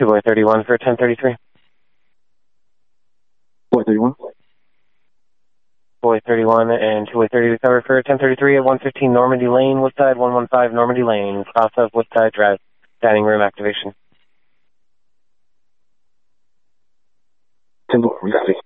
2-way 31 for 1033. 2-way 31. 2-way 31 and 2-way 30 recover for 1033 at 115 Normandy Lane, Woodside 115 Normandy Lane, cross of Woodside Drive, dining room activation. 10-4, recopy.